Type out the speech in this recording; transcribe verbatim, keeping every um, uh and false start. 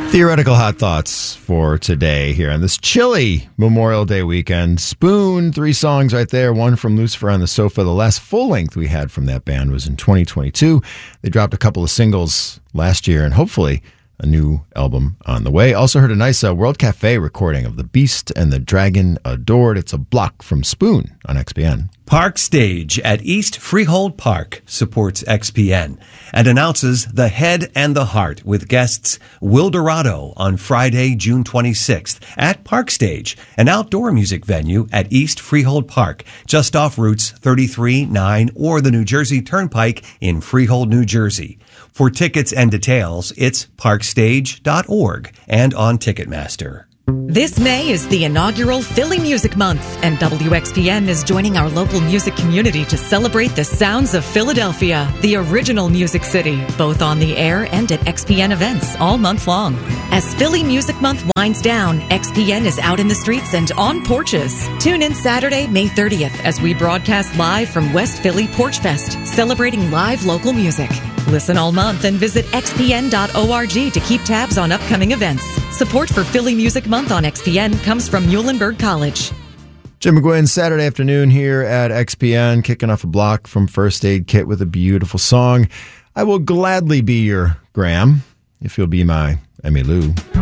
Theoretical hot thoughts for today here on this chilly Memorial Day weekend. Spoon, three songs right there. One from Lucifer on the Sofa. The last full length we had from that band was in twenty twenty-two. They dropped a couple of singles last year and hopefully a new album on the way. Also heard a nice uh, World Cafe recording of The Beast and the Dragon Adored. It's a block from Spoon on X P N. Park Stage at East Freehold Park supports X P N and announces The Head and the Heart with guests Will Dorado on Friday, June twenty-sixth at Park Stage, an outdoor music venue at East Freehold Park, just off routes thirty-three, nine, or the New Jersey Turnpike in Freehold, New Jersey. For tickets and details, it's park stage dot org and on Ticketmaster. This May is the inaugural Philly Music Month, and W X P N is joining our local music community to celebrate the sounds of Philadelphia, the original music city, both on the air and at X P N events all month long. As Philly Music Month winds down, X P N is out in the streets and on porches. Tune in Saturday, May thirtieth, as we broadcast live from West Philly Porch Fest, celebrating live local music. Listen all month and visit x p n dot org to keep tabs on upcoming events. Support for Philly Music Month on X P N comes from Muhlenberg College. Jim McGuinn, Saturday afternoon here at X P N, kicking off a block from First Aid Kit with a beautiful song. I will gladly be your Graham if you'll be my Emmylou.